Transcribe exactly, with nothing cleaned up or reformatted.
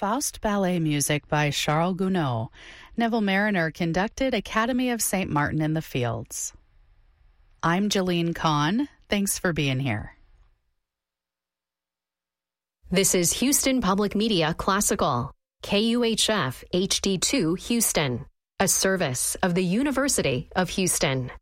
Faust ballet music by Charles Gounod. Neville Mariner conducted Academy of Saint Martin in the Fields. I'm Jeline Kahn. Thanks for being here. This is Houston Public Media Classical, K U H F H D two Houston, a service of the University of Houston.